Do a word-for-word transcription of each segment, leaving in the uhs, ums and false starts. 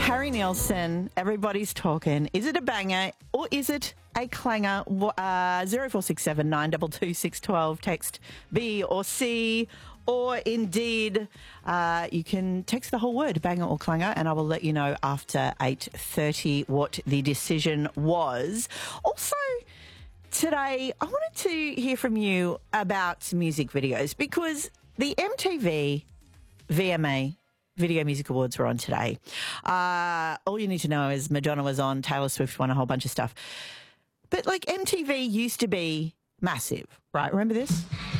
Harry Nilsson, Everybody's Talking. Is it a banger or is it a clanger? Uh, zero four six seven nine two two six one two, text B or C, or indeed uh, you can text the whole word, banger or clanger, and I will let you know after eight thirty what the decision was. Also, today I wanted to hear from you about music videos because the M T V V M A Video Music Awards were on today. Uh, all you need to know is Madonna was on, Taylor Swift won, a whole bunch of stuff. But like M T V used to be massive, right? Remember this?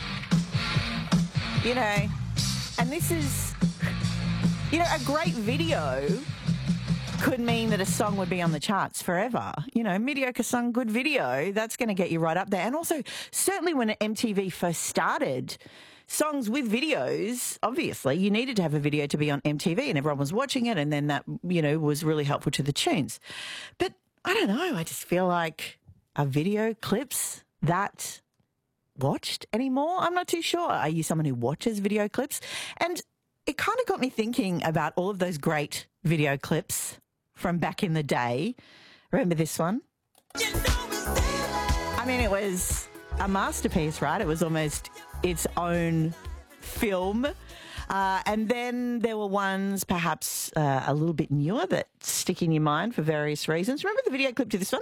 You know, and this is, you know, a great video could mean that a song would be on the charts forever. You know, mediocre song, good video, that's going to get you right up there. And also, certainly when M T V first started, songs with videos, obviously, you needed to have a video to be on M T V and everyone was watching it, and then that, you know, was really helpful to the tunes. But I don't know, I just feel like are video clips that watched anymore? I'm not too sure. Are you someone who watches video clips? And it kind of got me thinking about all of those great video clips from back in the day. Remember this one? I mean, it was a masterpiece, right? It was almost its own film. Uh, and then there were ones perhaps uh, a little bit newer that stick in your mind for various reasons. Remember the video clip to this one?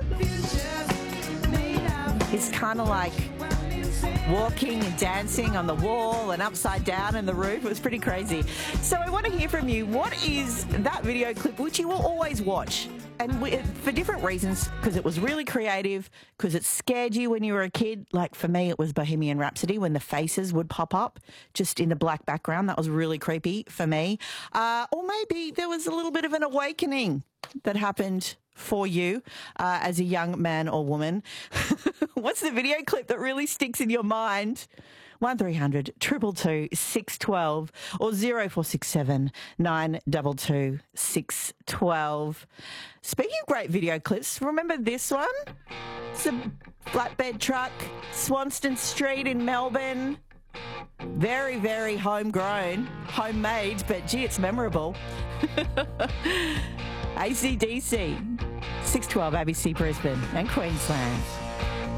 It's kind of like walking and dancing on the wall and upside down in the roof. It was pretty crazy. So I want to hear from you. What is that video clip which you will always watch? And we, for different reasons, because it was really creative, because it scared you when you were a kid. Like for me, it was Bohemian Rhapsody when the faces would pop up just in the black background. That was really creepy for me. Uh, or maybe there was a little bit of an awakening that happened for you uh, as a young man or woman. What's the video clip that really sticks in your mind? one three hundred two two two six one two or zero four six seven nine two two six one two. Speaking of great video clips, remember this one? It's a flatbed truck, Swanston Street in Melbourne. Very, very homegrown, homemade, but gee, it's memorable. A C D C, six twelve A B C Brisbane and Queensland.